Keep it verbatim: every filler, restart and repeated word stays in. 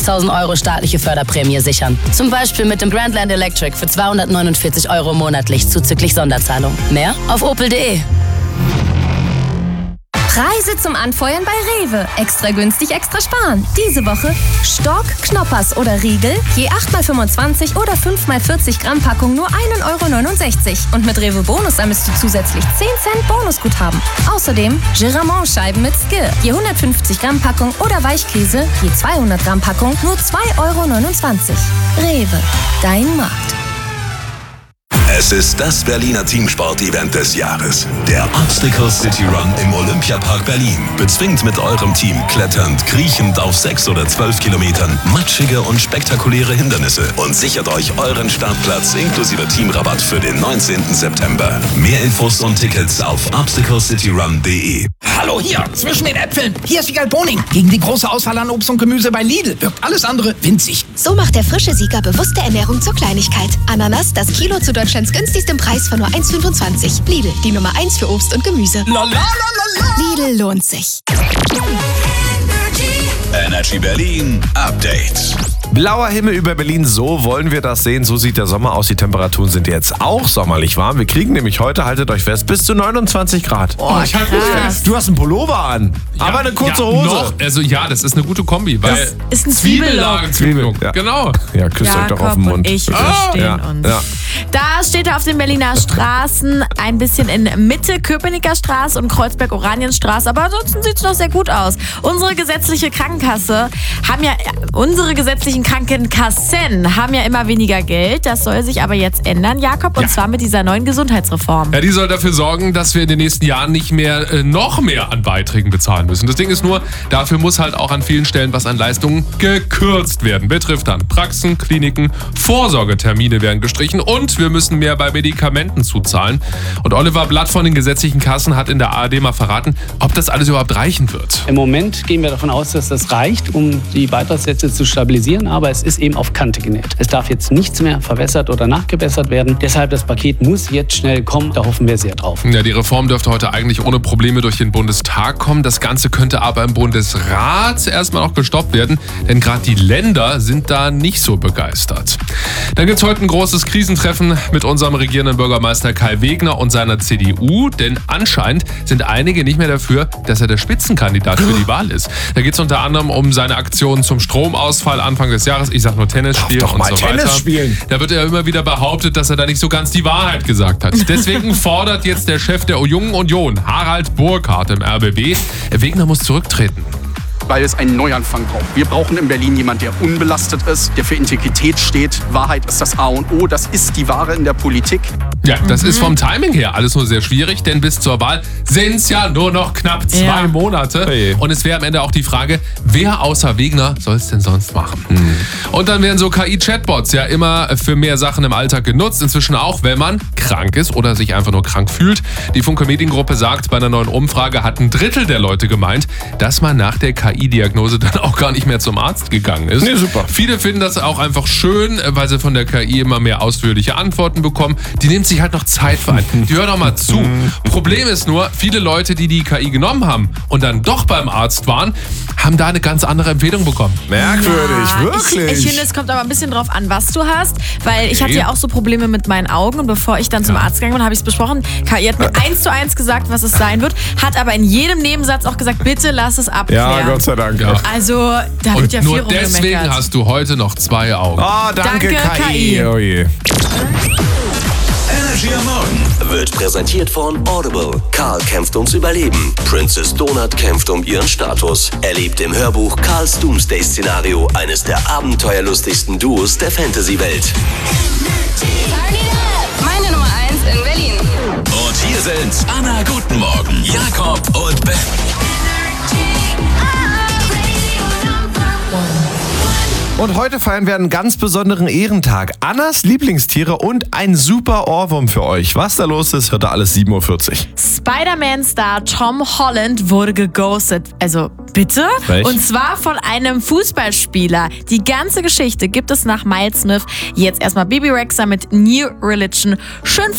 sechstausend Euro staatliche Förderprämie sichern. Zum Beispiel mit dem Grandland Electric für zweihundertneunundvierzig Euro monatlich zuzüglich Sonderzahlung. Mehr auf opel punkt de. Preise zum Anfeuern bei Rewe. Extra günstig, extra sparen. Diese Woche Stork, Knoppers oder Riegel, je acht mal fünfundzwanzig oder fünf mal vierzig Gramm Packung nur ein Euro neunundsechzig. Und mit Rewe Bonus sammelst du zusätzlich zehn Cent Bonusguthaben. Außerdem Giramont-Scheiben mit Skir, je hundertfünfzig Gramm Packung oder Weichkäse, je zweihundert Gramm Packung nur zwei Euro neunundzwanzig. Rewe, dein Markt. Es ist das Berliner Teamsport-Event des Jahres. Der Obstacle City Run im Olympiapark Berlin. Bezwingt mit eurem Team kletternd, kriechend auf sechs oder zwölf Kilometern matschige und spektakuläre Hindernisse und sichert euch euren Startplatz inklusive Teamrabatt für den neunzehnten September. Mehr Infos und Tickets auf obstacle city run punkt de. Hallo hier, zwischen den Äpfeln. Hier ist Wiegald Boning. Gegen die große Auswahl an Obst und Gemüse bei Lidl wirkt alles andere winzig. So macht der frische Sieger bewusste Ernährung zur Kleinigkeit. Ananas, das Kilo zu Deutschlands günstigsten Preis von nur eins Komma fünfundzwanzig. Lidl, die Nummer eins für Obst und Gemüse. La, la, la, la, la. Lidl lohnt sich. Energy Berlin Update. Blauer Himmel über Berlin, so wollen wir das sehen. So sieht der Sommer aus. Die Temperaturen sind jetzt auch sommerlich warm. Wir kriegen nämlich heute, haltet euch fest, bis zu neunundzwanzig Grad. Oh, ich halte mich fest. Du hast einen Pullover an, ja, aber eine kurze ja, Hose. Noch, also ja, das ist eine gute Kombi, weil das ist ein Zwiebellarenzündung. Ja. Genau. Ja, küsst euch doch auf den Mund. Und ich verstehen ja, uns. Ja. Da steht er auf den Berliner Straßen ein bisschen in Mitte, Köpenicker Straße und Kreuzberg-Oranienstraße, aber ansonsten sieht es noch sehr gut aus. Unsere gesetzliche Krankenkasse haben ja, unsere gesetzlichen Krankenkassen haben ja immer weniger Geld. Das soll sich aber jetzt ändern, Jakob, und ja. zwar mit dieser neuen Gesundheitsreform. Ja, die soll dafür sorgen, dass wir in den nächsten Jahren nicht mehr äh, noch mehr an Beiträgen bezahlen müssen. Das Ding ist nur, dafür muss halt auch an vielen Stellen was an Leistungen gekürzt werden. Betrifft dann Praxen, Kliniken, Vorsorgetermine werden gestrichen und wir müssen mehr bei Medikamenten zuzahlen. Und Oliver Blatt von den gesetzlichen Kassen hat in der A R D mal verraten, ob das alles überhaupt reichen wird. Im Moment gehen wir davon aus, dass das reicht, um die Beitragssätze zu stabilisieren, aber es ist eben auf Kante genäht. Es darf jetzt nichts mehr verwässert oder nachgebessert werden. Deshalb, das Paket muss jetzt schnell kommen. Da hoffen wir sehr drauf. Ja, die Reform dürfte heute eigentlich ohne Probleme durch den Bundestag kommen. Das Ganze könnte aber im Bundesrat erstmal noch gestoppt werden, denn gerade die Länder sind da nicht so begeistert. Dann gibt es heute ein großes Krisentreffen mit unserem regierenden Bürgermeister Kai Wegner und seiner C D U, denn anscheinend sind einige nicht mehr dafür, dass er der Spitzenkandidat für die Wahl ist. Da geht es unter anderem um seine Aktionen zum Stromausfall Anfang des Jahres. Ich sag nur Tennis spielen doch und mal so weiter. Tennis spielen. Da wird er immer wieder behauptet, dass er da nicht so ganz die Wahrheit gesagt hat. Deswegen fordert jetzt der Chef der Jungen Union, Harald Burkhardt im R B B, Wegner muss zurücktreten. Weil es einen Neuanfang braucht. Wir brauchen in Berlin jemanden, der unbelastet ist, der für Integrität steht. Wahrheit ist das A und O, das ist die Wahre in der Politik. Ja, das mhm. ist vom Timing her alles nur sehr schwierig, denn bis zur Wahl sind es ja nur noch knapp zwei ja. Monate. Hey. Und es wäre am Ende auch die Frage, wer außer Wegner soll es denn sonst machen? Mhm. Und dann werden so K I-Chatbots ja immer für mehr Sachen im Alltag genutzt, inzwischen auch, wenn man krank ist oder sich einfach nur krank fühlt. Die Funke Mediengruppe sagt, bei einer neuen Umfrage hat ein Drittel der Leute gemeint, dass man nach der K I-Diagnose dann auch gar nicht mehr zum Arzt gegangen ist. Nee, super. Viele finden das auch einfach schön, weil sie von der K I immer mehr ausführliche Antworten bekommen. Die nimmt sich halt noch Zeit für einen. Die hört doch mal zu. Problem ist nur, viele Leute, die die K I genommen haben und dann doch beim Arzt waren, haben da eine ganz andere Empfehlung bekommen. Merkwürdig, ja, wirklich. Ich, ich finde, es kommt aber ein bisschen drauf an, was du hast, weil okay. ich hatte ja auch so Probleme mit meinen Augen und bevor ich dann zum ja. Arzt gegangen bin, habe ich es besprochen. K I hat mir eins zu eins gesagt, was es sein wird, hat aber in jedem Nebensatz auch gesagt, bitte lass es abklären. Ja, Gott sei Dank. Ja. Also, da und wird ja viel nur deswegen hast du heute noch zwei Augen. Oh, danke, danke K I. K I. Oh je. Energy am Morgen wird präsentiert von Audible. Karl kämpft ums Überleben. Princess Donut kämpft um ihren Status. Erlebt im Hörbuch Karls Doomsday-Szenario eines der abenteuerlustigsten Duos der Fantasy-Welt. Meine Nummer eins in Berlin. Und hier sind Anna Guten Morgen, Jakob und Ben. Und heute feiern wir einen ganz besonderen Ehrentag. Annas Lieblingstiere und ein super Ohrwurm für euch. Was da los ist, hört ihr alles sieben Uhr vierzig. Spider-Man-Star Tom Holland wurde geghostet. Also bitte? Welch? Und zwar von einem Fußballspieler. Die ganze Geschichte gibt es nach Miles Smith. Jetzt erstmal Baby Rexha mit New Religion. Schön